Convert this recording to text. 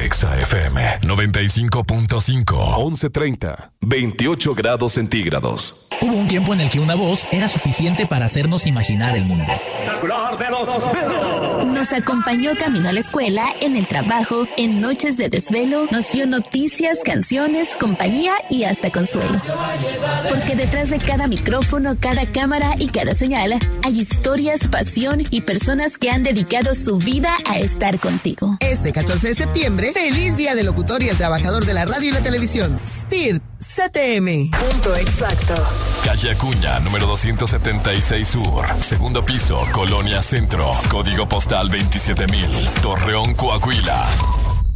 Exa FM 95.5. 11:30, 28 grados centígrados. Hubo un tiempo en el que una voz era suficiente para hacernos imaginar el mundo. Nos acompañó camino a la escuela, en el trabajo, en noches de desvelo, nos dio noticias, canciones, compañía y hasta consuelo. Porque detrás de cada micrófono, cada cámara y cada señal hay historias, pasión y personas que han dedicado su vida a estar contigo. Este 14 de septiembre, feliz Día del Locutor y el Trabajador de la Radio y la Televisión. STIRT CTM. Punto exacto. Calle Acuña, número 276 Sur. Segundo piso, Colonia Centro. Código postal 27000. Torreón, Coahuila.